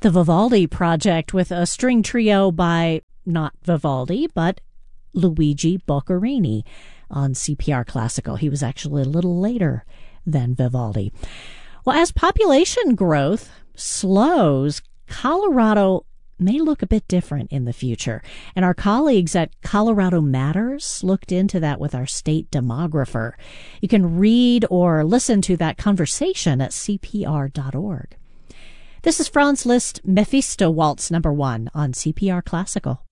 The Vivaldi Project with a string trio by not Vivaldi, but Luigi Boccherini on CPR Classical. He was actually a little later than Vivaldi. Well, as population growth slows, Colorado may look a bit different in the future. And our colleagues at Colorado Matters looked into that with our state demographer. You can read or listen to that conversation at CPR.org. This is Franz Liszt, Mephisto Waltz No. 1 on CPR Classical.